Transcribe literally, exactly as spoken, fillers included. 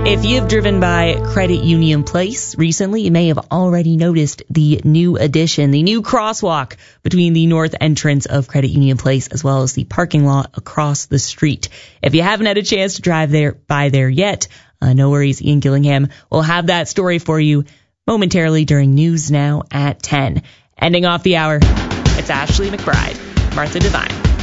If you've driven by Credit Union Place recently, you may have already noticed the new addition, the new crosswalk between the north entrance of Credit Union Place as well as the parking lot across the street. If you haven't had a chance to drive there by there yet, uh, no worries. Ian Gillingham will have that story for you momentarily during News Now at ten. Ending off the hour, it's Ashley McBride, Martha Devine.